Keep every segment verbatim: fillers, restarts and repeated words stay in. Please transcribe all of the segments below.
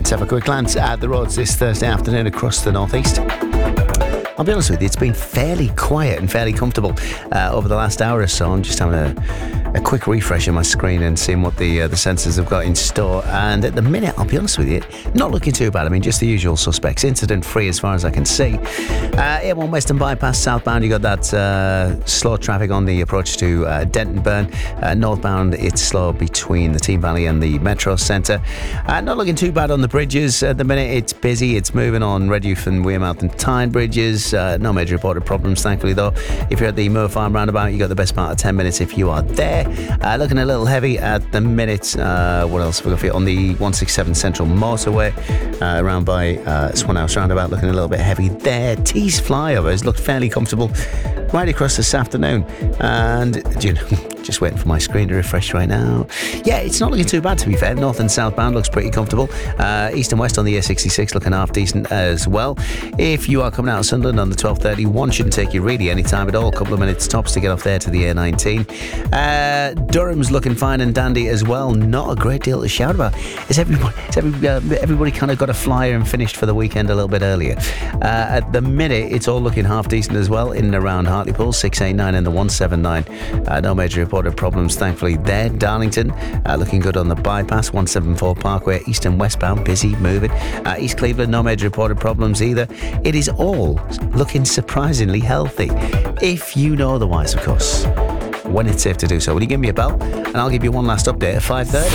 Let's have a quick glance at the roads this Thursday afternoon across the northeast. I'll be honest with you, it's been fairly quiet and fairly comfortable uh, over the last hour or so. I'm just having a, a quick refresh on my screen and seeing what the uh, the sensors have got in store. And at the minute, I'll be honest with you, not looking too bad. I mean, just the usual suspects. Incident free as far as I can see. Uh, A one Western Bypass southbound, you got that uh, slow traffic on the approach to uh, Denton Burn. Uh, northbound, it's slow between the Team Valley and the Metro Centre. Uh, not looking too bad on the bridges. At the minute, it's busy. It's moving on Redyouth and Wearmouth and Tyne bridges. Uh, no major reported problems, thankfully, though. If you're at the Moor Farm roundabout, you got the best part of ten minutes if you are there. Uh, looking a little heavy at the minute. Uh, what else have we got for you? On the one sixty-seven Central Motorway, uh, around by uh, Swan House roundabout, looking a little bit heavy there. Tees flyovers looked fairly comfortable right across this afternoon. And, you know, just waiting for my screen to refresh right now. Yeah, it's not looking too bad, to be fair. North and southbound looks pretty comfortable. Uh, east and west on the A sixty-six looking half decent as well. If you are coming out of Sunderland on the twelve thirty, one shouldn't take you really any time at all. A couple of minutes tops to get off there to the A nineteen. Uh, Durham's looking fine and dandy as well. Not a great deal to shout about. Is everybody, is everybody, uh, everybody kind of got a flyer and finished for the weekend a little bit earlier? Uh, at the minute, it's all looking half decent as well in and around Hartlepool, six eighty-nine and the one seventy-nine. Uh, no major reported problems, thankfully, there. Darlington, uh, looking good on the bypass, one seventy-four Parkway, east and westbound, busy, moving. Uh, East Cleveland, no major reported problems either. It is all looking surprisingly healthy. If you know otherwise, of course, when it's safe to do so, will you give me a bell? And I'll give you one last update at five thirty.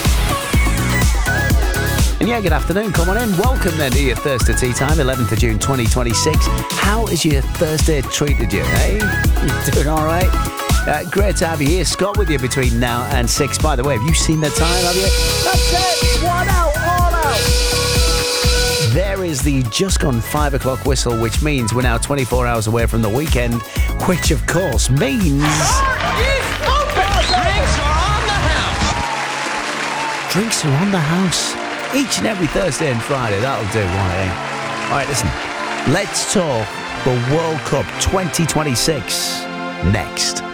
And yeah, good afternoon. Come on in. Welcome then to your Thursday tea time, eleventh of June twenty twenty-six. How has your Thursday treated you, eh? You doing all right? Uh, great to have you here. Scott with you between now and six. By the way, have you seen the time, have you? That's it. One out, all out. There is the just gone five o'clock whistle, which means we're now twenty-four hours away from the weekend, which of course means... Drinks are on the house. Each and every Thursday and Friday. That'll do, won't it? All right, listen. Let's talk the World Cup twenty twenty-six next.